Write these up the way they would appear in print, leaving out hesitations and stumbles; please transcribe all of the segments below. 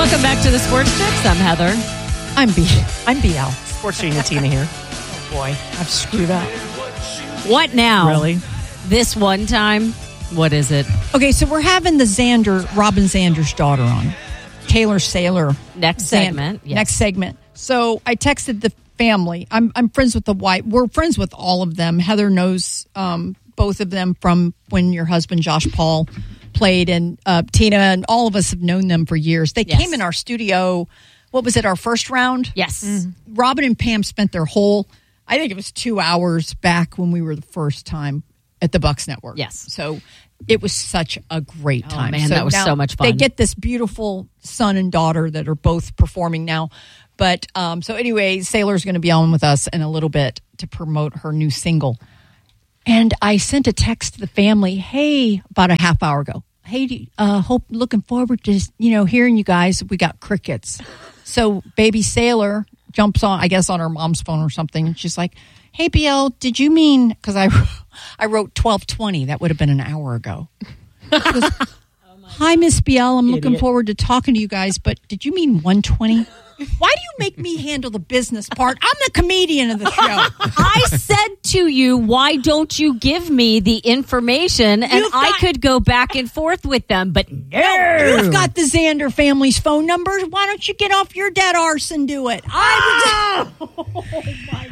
Welcome back to the Sports Chicks. I'm Heather. I'm BL. Sports Gina Tina here. Oh boy, I've screwed up. What now? Really? This one time? What is it? Okay, so we're having the Robin Zander's daughter on. Taylor Saylor. Next segment. Yes. Next segment. So I texted the family. I'm friends with the wife. We're friends with all of them. Heather knows both of them from when your husband, Josh Paul, played, and Tina, and all of us have known them for years. They came in our studio. What was it, our first round? Yes. Mm-hmm. Robin and Pam spent their whole, I think it was 2 hours back when we were the first time at the Bucks Network. Yes. So it was such a great time. Oh, man, that was so much fun. They get this beautiful son and daughter that are both performing now. But so anyway, Saylor's going to be on with us in a little bit to promote her new single. And I sent a text to the family, hey, about a half hour ago. Hey, looking forward to, hearing you guys. We got crickets. So baby Saylor jumps on, I guess, on her mom's phone or something. And she's like, hey, BL, did you mean, because I wrote 12:20. That would have been an hour ago. Goes, hi, Miss BL. I'm looking forward to talking to you guys. But did you mean 1:20? Why do you make me handle the business part? I'm the comedian of the show. I said to you, why don't you give me the information and I could go back and forth with them? But no. You've got the Zander family's phone numbers. Why don't you get off your dead arse and do it? Oh, my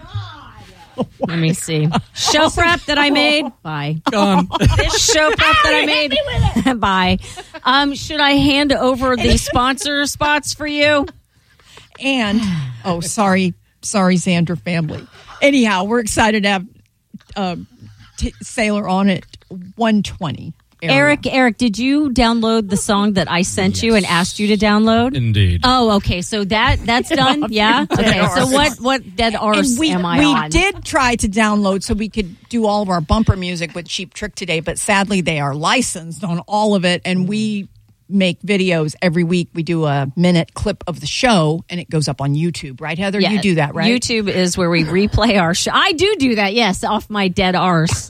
God. Let me see. Show prep that I made. Bye. This show prep that I made. Bye. Should I hand over the sponsor spots for you? And, sorry, Zander family. Anyhow, we're excited to have Saylor on at 1:20. Eric, did you download the song that I sent you and asked you to download? Indeed. Oh, okay. So that's done. Yeah. Okay. So what dead arse am I on? We did try to download so we could do all of our bumper music with Cheap Trick today, but sadly they are licensed on all of it, and we make videos every week. We do a minute clip of the show and it goes up on YouTube, right, Heather? Yeah, you do that, right? YouTube is where we replay our show. I do that, yes, off my dead arse.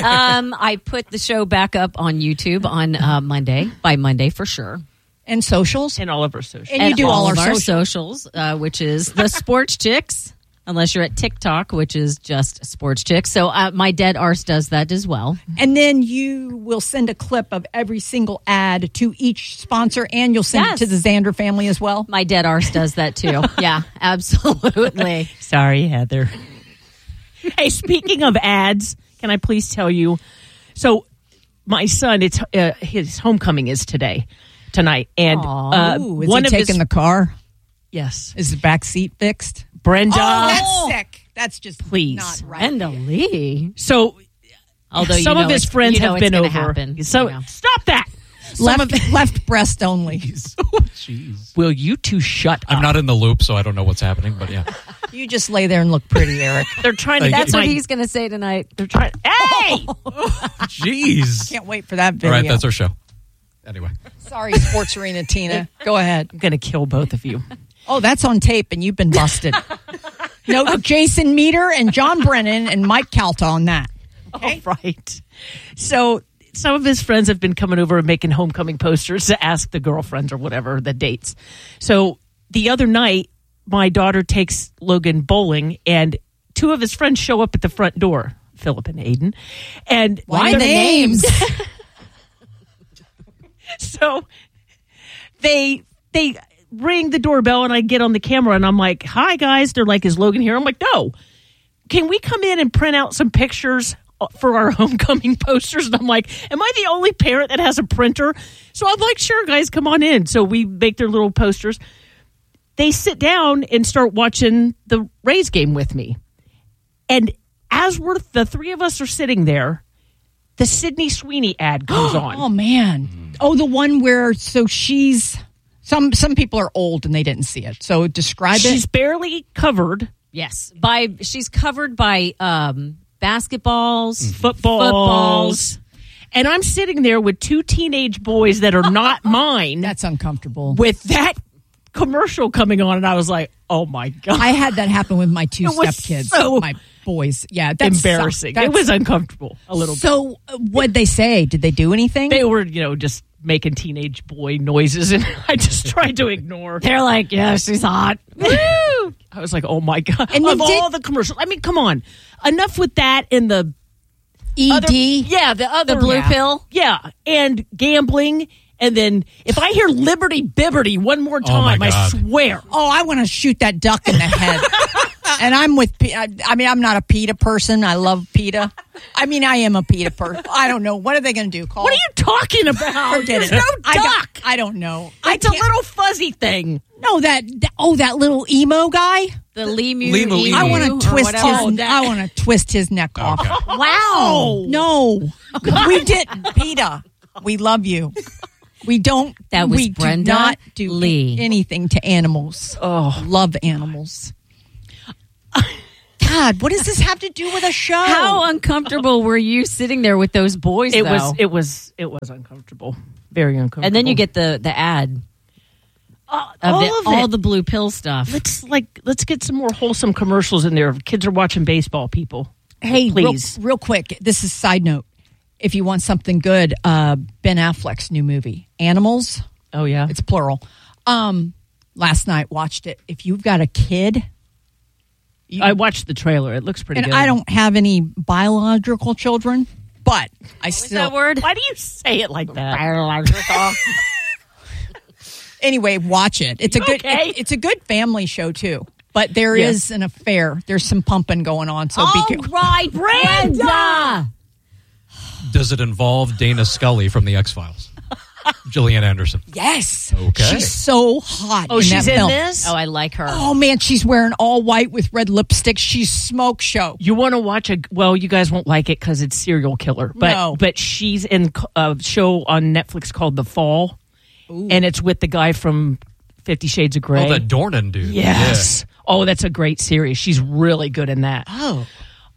I put the show back up on YouTube on by Monday for sure. And socials? And all of our socials. And you do all of our socials, which is the Sports Chicks. Unless you're at TikTok, which is just Sports Chicks. So my dead arse does that as well. And then you will send a clip of every single ad to each sponsor, and you'll send it to the Zander family as well? My dead arse does that too. Yeah, absolutely. Sorry, Heather. Hey, speaking of ads, can I please tell you? So my son, his homecoming is tonight. And is he taking the car? Yes. Is the back seat fixed? Brenda. Oh, that's sick. That's just please. Not right. Brenda Lee. So, although some of his friends have been over. So, stop that. Left breast only. Jeez. Will you two shut up? I'm not in the loop, so I don't know what's happening, but yeah. You just lay there and look pretty, Eric. They're trying to. That's what he's going to say tonight. They're trying. Hey! Jeez. Can't wait for that video. All right, that's our show. Anyway. Sorry, Sports Arena Tina. Go ahead. I'm going to kill both of you. Oh, that's on tape, and you've been busted. No, Jason Meter and John Brennan and Mike Calta on that. Okay? All right. So some of his friends have been coming over and making homecoming posters to ask the girlfriends or whatever the dates. So the other night, my daughter takes Logan bowling, and two of his friends show up at the front door, Philip and Aiden. And why names? So they ring the doorbell, and I get on the camera, and I'm like, hi, guys. They're like, is Logan here? I'm like, no. Can we come in and print out some pictures for our homecoming posters? And I'm like, am I the only parent that has a printer? So I'm like, sure, guys, come on in. So we make their little posters. They sit down and start watching the Rays game with me. And as the three of us are sitting there, the Sydney Sweeney ad goes on. Oh, man. Oh, the one where, so she's... Some people are old and they didn't see it. So describe it. She's barely covered. Yes. She's covered by basketballs, footballs. And I'm sitting there with two teenage boys that are not mine. That's uncomfortable. With that commercial coming on, and I was like, oh, my God. I had that happen with my two stepkids. boys. Yeah, that's embarrassing. It was uncomfortable a little bit. So, what'd they say? Did they do anything? They were, just making teenage boy noises, and I just tried to ignore. They're like, yeah, she's hot. Woo! I was like, oh my God. And of all the commercials. I mean, come on. Enough with that in the ED. The blue pill. Yeah, and gambling. And then if I hear Liberty Bibberty one more time, my I God. swear. Oh, I want to shoot that duck in the head. And I'm with, I mean, I'm not a PETA person. I love PETA. I mean, I am a PETA person. I don't know. What are they going to do? Call? What are you talking about? Forget There's it. no duck. I don't know. It's a little fuzzy thing. No, that little emo guy. The Limu. Limu. I want to twist his. whatever. I want to twist his neck off. Okay. Wow. No, we didn't. PETA, we love you. We don't. That was we Brenda do not do Lee. anything to animals. Oh. Love animals. God, what does this have to do with a show? How uncomfortable were you sitting there with those boys? It though? was uncomfortable. Very uncomfortable. And then you get the ad of all the blue pill stuff. Let's get some more wholesome commercials in there. Kids are watching baseball, people. Hey, please. real quick. This is a side note. If you want something good, Ben Affleck's new movie, Animals. Oh yeah, It's plural. Last night watched it. If you've got a kid, I watched the trailer. It looks pretty and good. I don't have any biological children, but I still. that word? Why do you say it like that? Anyway, watch it. It's a good. Okay. It's a good family show too. But there is an affair. There's some pumping going on. So be careful. right, Brenda. Does it involve Dana Scully from the X-Files? Gillian Anderson. Yes. Okay. She's so hot. Oh, in she's that in film. this? Oh, I like her. Oh man, she's wearing all white with red lipstick. She's smoke show. You want to watch you guys won't like it because it's serial killer. But she's in a show on Netflix called The Fall. Ooh. And it's with the guy from 50 Shades of Grey. Oh, that Dornan dude. Yes. Yeah. Oh, that's a great series. She's really good in that. Oh.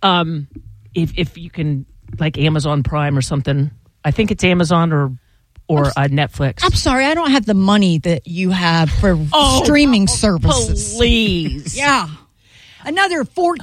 If you can, like Amazon Prime or something, I think it's Amazon or Netflix. I'm sorry, I don't have the money that you have for streaming services. Please. Yeah. Another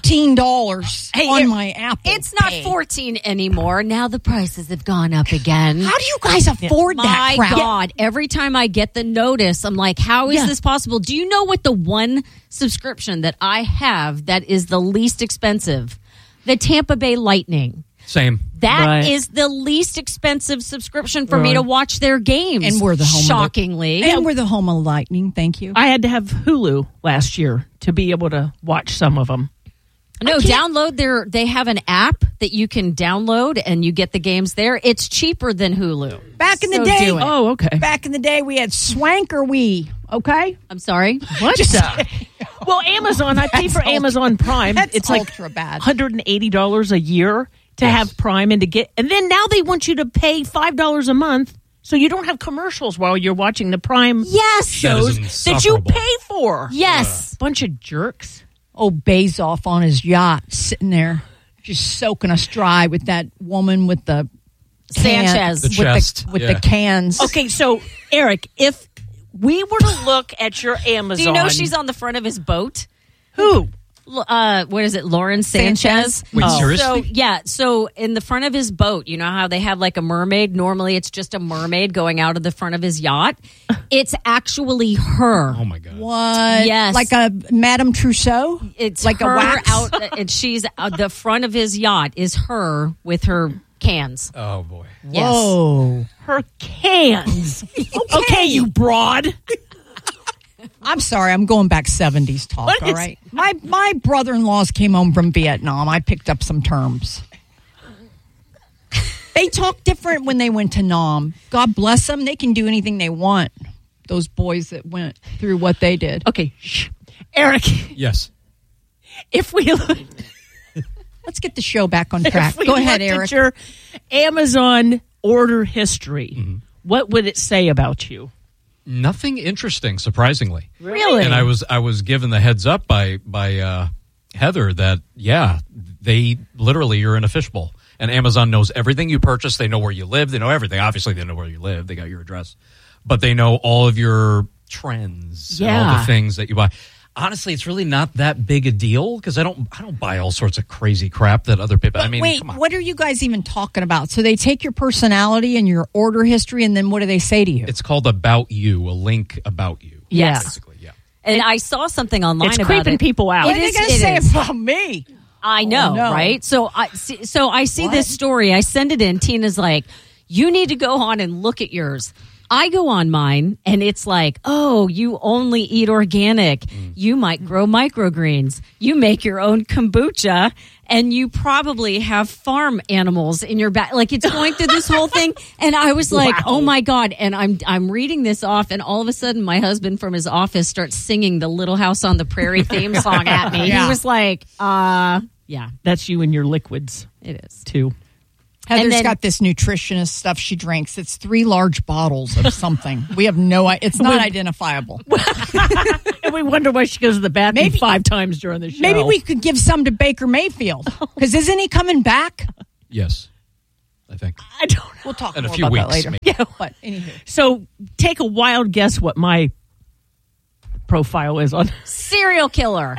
$14 on my Apple. It's not Pay. 14 anymore. Now the prices have gone up again. How do you guys afford that My crap? God, every time I get the notice, I'm like, how is this possible? Do you know what the one subscription that I have that is the least expensive? The Tampa Bay Lightning. Same. That is the least expensive subscription for me to watch their games. And we're the home shockingly. And we're the home of Lightning. Thank you. I had to have Hulu last year to be able to watch some of them. No, download they have an app that you can download and you get the games there. It's cheaper than Hulu. Back in the So day. do it. Oh, okay. Back in the day, we had Swankerwee. Okay? I'm sorry. What? Well, Amazon, I pay for Amazon Prime. It's like ultra bad. $180 a year to have Prime and then now they want you to pay $5 a month so you don't have commercials while you're watching the Prime shows that you pay for. Yes. Bunch of jerks. Oh, Bezos on his yacht sitting there just soaking us dry with that woman with the Sanchez. The chest. with the cans. Okay, so Eric, if we were to look at your Amazon, Do you know she's on the front of his boat? who? What is it, Lauren Sanchez? Wait, seriously? So in the front of his boat, you know how they have like a mermaid? Normally it's just a mermaid going out of the front of his yacht. It's actually her. Oh my God. What? Yes. Like a Madame Trousseau? It's like her a wax? out, and she's the front of his yacht is her with her cans. Oh boy. Yes. Whoa. Her cans. Okay, you broad. I'm sorry, I'm going back 70s talk, all right? My brother-in-laws came home from Vietnam. I picked up some terms. They talk different when they went to Nam. God bless them. They can do anything they want. Those boys that went through what they did. Okay, Eric, Yes. if we look, Let's get the show back on track. if we Go ahead, looked Eric. at your Amazon order history, what would it say about you? Nothing interesting, surprisingly. Really? And I was given the heads up by Heather that they literally you're in a fishbowl, and Amazon knows everything you purchase. They know where you live. They know everything. Obviously, they know where you live. They got your address, but they know all of your trends and all the things that you buy. honestly, it's really not that big a deal because I don't buy all sorts of crazy crap that other people. But wait, what are you guys even talking about? So they take your personality and your order history, and then what do they say to you? It's called About You, a link about you. Yes. Basically, yeah. And I saw something online It's about creeping it. people out. What are they going to say about me? I know, no. right? So I see this story. I send it in. Tina's like, you need to go on and look at yours. I go on mine, and it's like, oh, you only eat organic. You might grow microgreens. You make your own kombucha, and you probably have farm animals in your back. Like, it's going through this whole thing. And I was like, oh, my God. And I'm reading this off, and all of a sudden, my husband from his office starts singing the Little House on the Prairie theme song at me. Yeah. He was like, yeah, That's you and your liquids, it is. too. Heather's got this nutritionist stuff she drinks. It's 3 large bottles of something. We have no idea. It's not identifiable. And we wonder why she goes to the bathroom 5 times during the show. Maybe we could give some to Baker Mayfield. Because isn't he coming back? Yes, I think. I don't know. We'll talk In a more few about that weeks, later. maybe. Yeah, but anywho. So take a wild guess what my profile is on. Serial killer.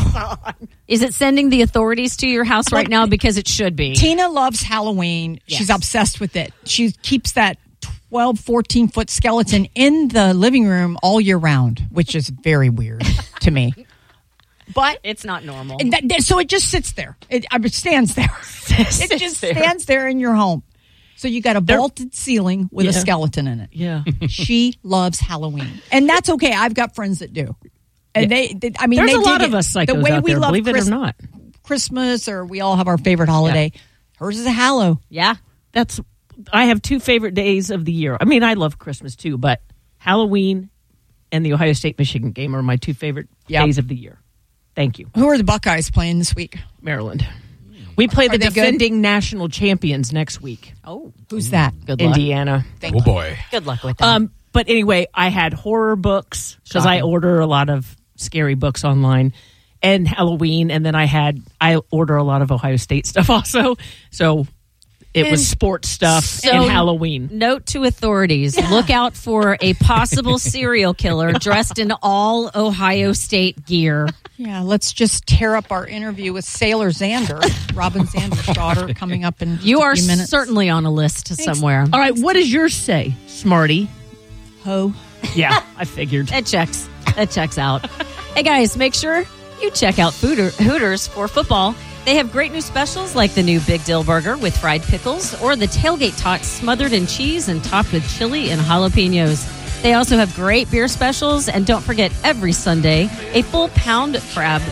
Is it sending the authorities to your house right now? Because it should be. Tina loves Halloween. Yes. She's obsessed with it. She keeps that 12, 14-foot skeleton in the living room all year round, which is very weird to me. But It's not normal. and so it just sits there. It stands there. It just stands there in your home. So you got a vaulted ceiling with a skeleton in it. Yeah. She loves Halloween, and that's okay. I've got friends that do, and I mean, There's they a lot dig of it. us psychos the way out we there, love believe it or not. Christmas, or we all have our favorite holiday. Hers is a Hallow. Yeah. I have 2 favorite days of the year. I mean, I love Christmas too, but Halloween and the Ohio State-Michigan game are my 2 favorite days of the year. Thank you. Who are the Buckeyes playing this week? Maryland. We play the Are they good? defending national champions next week. Oh, Who's that? good luck. Indiana. Oh, boy. Good luck with that. But anyway, I had horror books because I Shocking. order a lot of scary books online, and Halloween, and then I order a lot of Ohio State stuff also. So it was sports stuff and Halloween. Note to authorities: look out for a possible serial killer dressed in all Ohio State gear. Yeah, let's just tear up our interview with Sailor Xander, Robin Xander's daughter, coming up in You a are few minutes. certainly on a list somewhere. All right, what does yours say, Smarty? Ho. Yeah, I figured. That checks. That checks out. Hey guys, make sure you check out Hooters for football. They have great new specials like the new Big Dill Burger with fried pickles or the tailgate tots smothered in cheese and topped with chili and jalapenos. They also have great beer specials, and don't forget, every Sunday, a full pound of crab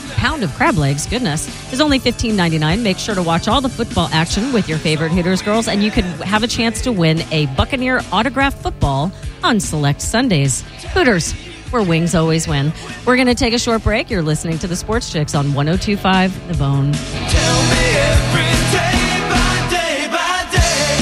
legs, goodness, is only $15.99. Make sure to watch all the football action with your favorite Hooters girls, and you could have a chance to win a Buccaneer autographed football on select Sundays. Hooters, where wings always win. We're going to take a short break. You're listening to the Sports Chicks on 102.5 The Bone. Tell me every day by day by day.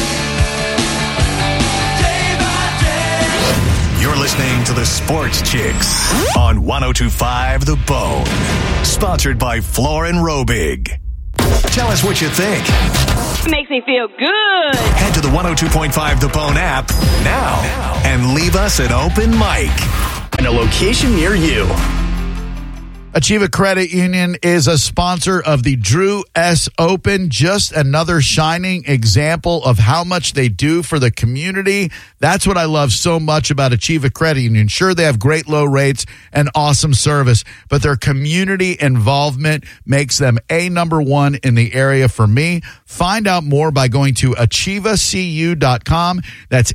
Day by day. You're listening to the Sports Chicks on 102.5 The Bone. Sponsored by Floor and Robig. Tell us what you think. Makes me feel good. Head to the 102.5 The Bone app now and leave us an open mic. In a location near you. Achieva Credit Union is a sponsor of the Drew S. Open. Just another shining example of how much they do for the community. That's what I love so much about Achieva Credit Union. Sure, they have great low rates and awesome service, but their community involvement makes them number one in the area for me. Find out more by going to achievacu.com. That's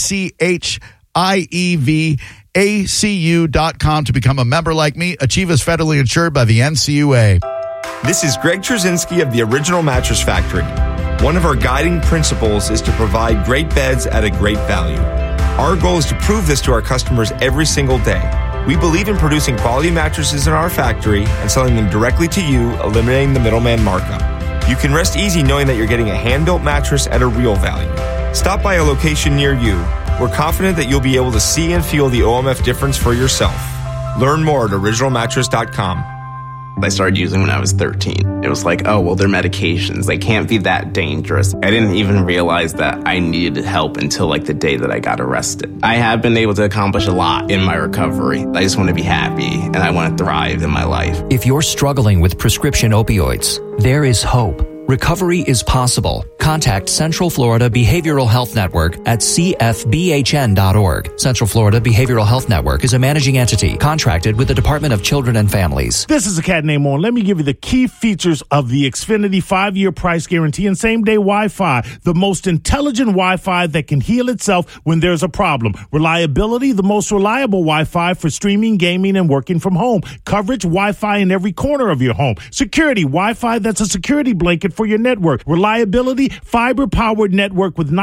ACHIEVACU.com to become a member like me. Achieva is federally insured by the NCUA. This is Greg Trzynski of the Original Mattress Factory. One of our guiding principles is to provide great beds at a great value. Our goal is to prove this to our customers every single day. We believe in producing quality mattresses in our factory and selling them directly to you, eliminating the middleman markup. You can rest easy knowing that you're getting a hand-built mattress at a real value. Stop by a location near you. We're confident that you'll be able to see and feel the OMF difference for yourself. Learn more at originalmattress.com. I started using when I was 13. It was like, oh, well, they're medications. They can't be that dangerous. I didn't even realize that I needed help until like the day that I got arrested. I have been able to accomplish a lot in my recovery. I just want to be happy and I want to thrive in my life. If you're struggling with prescription opioids, there is hope. Recovery is possible. Contact Central Florida Behavioral Health Network at cfbhn.org. Central Florida Behavioral Health Network is a managing entity contracted with the Department of Children and Families. This is a cat named On. Let me give you the key features of the Xfinity 5-year price guarantee and same-day Wi-Fi. The most intelligent Wi-Fi that can heal itself when there's a problem. Reliability, the most reliable Wi-Fi for streaming, gaming, and working from home. Coverage, Wi-Fi in every corner of your home. Security, Wi-Fi that's a security blanket for your network. Reliability, fiber-powered network with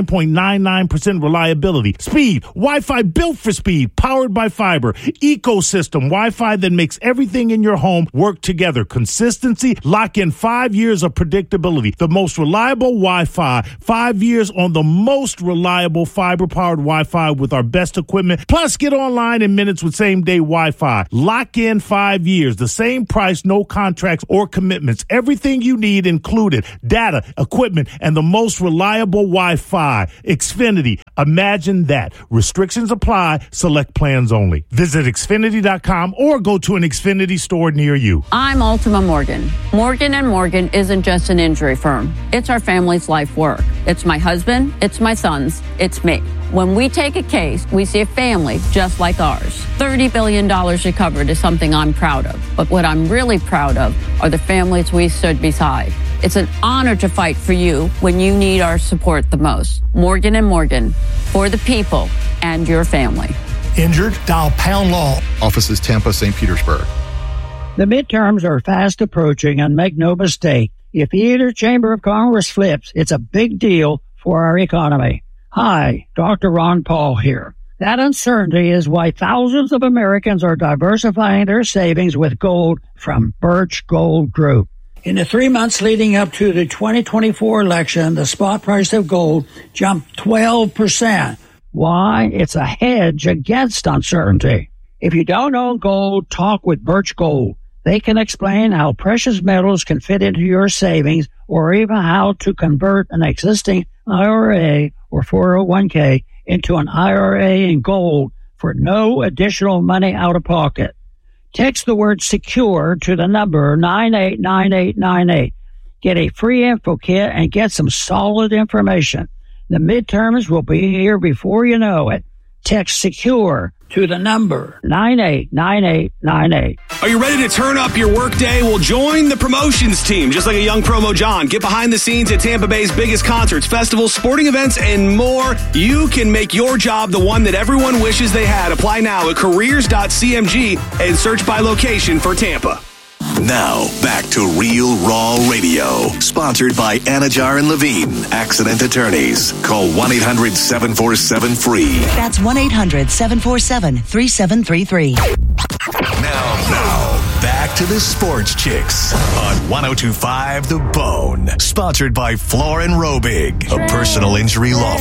99.99% reliability. Speed, Wi-Fi built for speed, powered by fiber. Ecosystem, Wi-Fi that makes everything in your home work together. Consistency, lock in 5 years of predictability. The most reliable Wi-Fi, 5 years on the most reliable fiber-powered Wi-Fi with our best equipment. Plus, get online in minutes with same-day Wi-Fi. Lock in 5 years. The same price, no contracts or commitments. Everything you need included. Data, equipment, and the most reliable Wi-Fi. Xfinity. Imagine that. Restrictions apply. Select plans only. Visit Xfinity.com or go to an Xfinity store near you. I'm Ultima Morgan. Morgan & Morgan isn't just an injury firm. It's our family's life work. It's my husband. It's my sons. It's me. When we take a case, we see a family just like ours. $30 billion recovered is something I'm proud of. But what I'm really proud of are the families we stood beside. It's an honor to fight for you when you need our support the most. Morgan & Morgan, for the people and your family. Injured? Dial Pound Law. Offices Tampa, St. Petersburg. The midterms are fast approaching, and make no mistake, if either chamber of Congress flips, it's a big deal for our economy. Hi, Dr. Ron Paul here. That uncertainty is why thousands of Americans are diversifying their savings with gold from Birch Gold Group. In the 3 months leading up to the 2024 election, the spot price of gold jumped 12%. Why? It's a hedge against uncertainty. If you don't own gold, talk with Birch Gold. They can explain how precious metals can fit into your savings or even how to convert an existing IRA or 401k into an IRA in gold for no additional money out of pocket. Text the word secure to the number 989898. Get a free info kit and get some solid information. The midterms will be here before you know it. Text secure to the number 989898. Are you ready to turn up your workday? Well, join the promotions team. Just like a young promo John, get behind the scenes at Tampa Bay's biggest concerts, festivals, sporting events, and more. You can make your job the one that everyone wishes they had. Apply now at careers.cmg and search by location for Tampa. Now, back to Real Raw Radio. Sponsored by Anajar and Levine, Accident Attorneys. Call 1-800-747-FREE. That's 1-800-747-3733. Now, back to the Sports Chicks on 102.5 The Bone. Sponsored by Floor & Robig, a personal injury law